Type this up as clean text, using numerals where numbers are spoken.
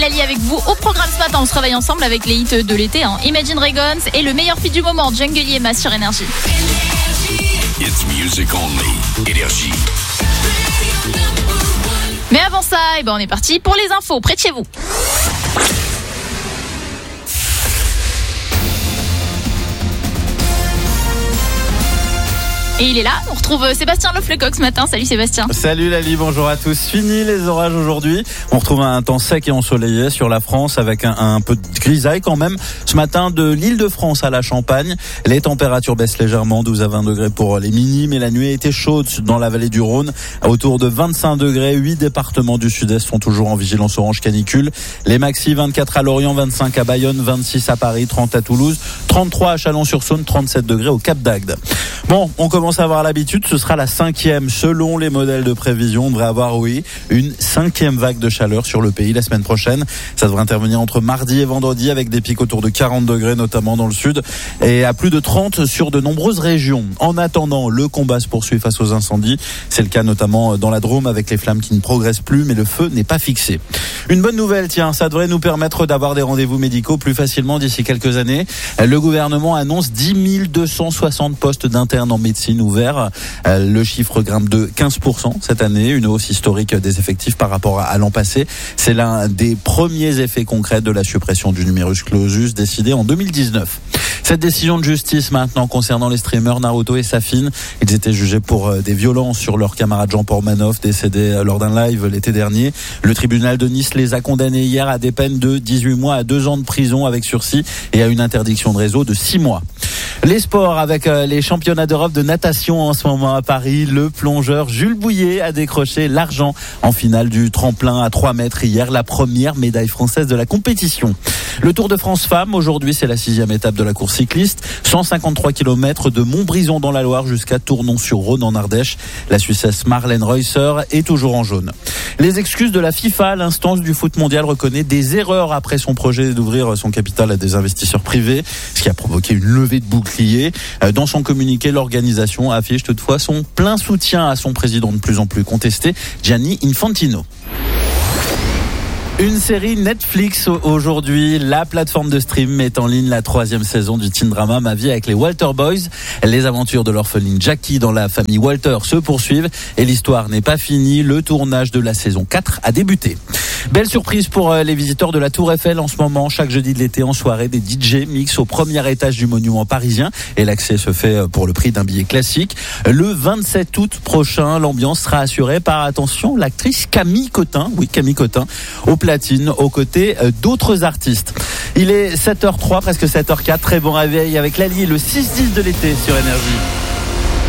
Lali avec vous au programme ce matin. On se réveille ensemble avec les hits de l'été, Imagine Dragons et le meilleur feat du moment, Jungle et Emma sur Énergie. It's music only. Énergie. Mais avant ça, on est parti pour les infos près de chez vous. Et il est là, on retrouve Sébastien Leflecoq ce matin. Salut Sébastien. Salut Lali, bonjour à tous. Fini les orages aujourd'hui. On retrouve un temps sec et ensoleillé sur la France avec un peu de grisaille quand même. Ce matin de l'Île-de-France à la Champagne, les températures baissent légèrement, 12 à 20 degrés pour les minis, mais la nuit a été chaude dans la vallée du Rhône. Autour de 25 degrés, 8 départements du sud-est sont toujours en vigilance orange canicule. Les maxi 24 à Lorient, 25 à Bayonne, 26 à Paris, 30 à Toulouse, 33 à Chalon-sur-Saône, 37 degrés au Cap d'Agde. Bon, on commence à avoir l'habitude, ce sera la 5e. Selon les modèles de prévision, on devrait avoir, une 5e vague de chaleur sur le pays la semaine prochaine. Ça devrait intervenir entre mardi et vendredi avec des pics autour de 40 degrés, notamment dans le sud, et à plus de 30 sur de nombreuses régions. En attendant, le combat se poursuit face aux incendies. C'est le cas notamment dans la Drôme avec les flammes qui ne progressent plus, mais le feu n'est pas fixé. Une bonne nouvelle, tiens, ça devrait nous permettre d'avoir des rendez-vous médicaux plus facilement d'ici quelques années. Le gouvernement annonce 10 260 postes d'internes en médecine ouverts. Le chiffre grimpe de 15% cette année, une hausse historique des effectifs par rapport à l'an passé. C'est l'un des premiers effets concrets de la suppression du numerus clausus décidé en 2019. Cette décision de justice maintenant concernant les streamers Naruto et Safin. Ils étaient jugés pour des violences sur leur camarade Jean Portmanoff décédé lors d'un live l'été dernier. Le tribunal de Nice les a condamnés hier à des peines de 18 mois à 2 ans de prison avec sursis et à une interdiction de réseau de 6 mois. Les sports avec les championnats d'Europe de natation en ce moment à Paris. Le plongeur Jules Bouillet a décroché l'argent en finale du tremplin à 3 mètres hier, la première médaille française de la compétition. Le Tour de France Femmes, aujourd'hui c'est la 6e étape de la course cycliste. 153 km de Montbrison dans la Loire jusqu'à Tournon-sur-Rhône en Ardèche. La Suissesse Marlène Reusser est toujours en jaune. Les excuses de la FIFA, l'instance du foot mondial reconnaît des erreurs après son projet d'ouvrir son capital à des investisseurs privés, ce qui a provoqué une levée de bouclier. Dans son communiqué, l'organisation affiche toutefois son plein soutien à son président de plus en plus contesté, Gianni Infantino. Une série Netflix aujourd'hui, la plateforme de stream met en ligne la 3e saison du teen drama Ma vie avec les Walter Boys. Les aventures de l'orpheline Jackie dans la famille Walter se poursuivent et l'histoire n'est pas finie. Le tournage de la saison 4 a débuté. Belle surprise pour les visiteurs de la Tour Eiffel en ce moment. Chaque jeudi de l'été en soirée, des DJ mixent au premier étage du monument parisien et l'accès se fait pour le prix d'un billet classique. Le 27 août prochain, l'ambiance sera assurée par, attention, l'actrice Camille Cotin. Oui, Camille Cotin, au platine, aux côtés d'autres artistes. Il est 7h03, presque 7h04. Très bon réveil avec Lali, le 6-10 de l'été sur Énergie.